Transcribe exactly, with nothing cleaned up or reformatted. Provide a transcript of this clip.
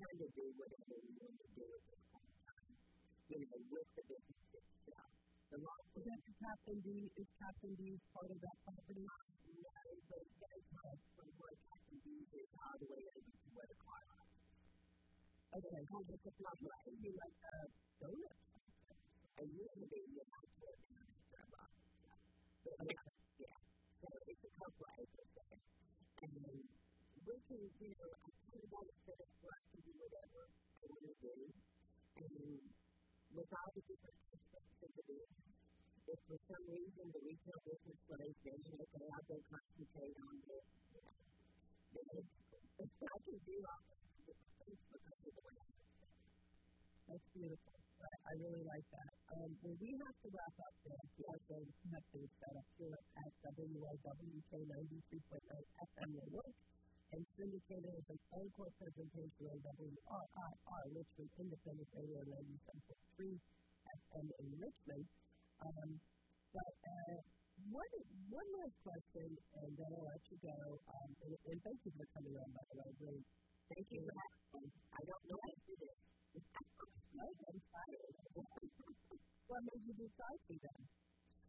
kind of do whatever we want to do at this point in time, you know, with the business itself. The law is that the Captain D, is Captain D part of that property? No, but it does have from where Captain D is all the way over to where the car lot is. Okay, so it's not like, it'd be like a donut. A little bit, you have to have down after a box. But yeah, yeah. So it's a couple acres there. And we can, you know, I kind of got it set up where I can do whatever I want to do. And with all the different aspects of the business, if for some reason the retail business slows down, okay, I'll go concentrate on the, you know, business. I can do all those different things because of the way I do it. That's beautiful. I really like that. Um, well, we have to wrap up there. Yeah, so we have things set up here at W Y W K ninety-three point nine F M York, and syndicated as an encore presentation on W R I R, Richmond Independent Radio ninety-seven point three F M in Richmond. Um, but uh, one, one last question, and then I'll let you go. Um, and, and thank you for coming on, by the way. Really, thank you for having me. I don't know how to do this. I'm tired. What made you decide to then?